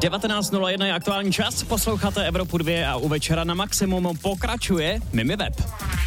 19:01 je aktuální čas, posloucháte Evropu 2 a u Večera na maximum pokračuje Mimi Web.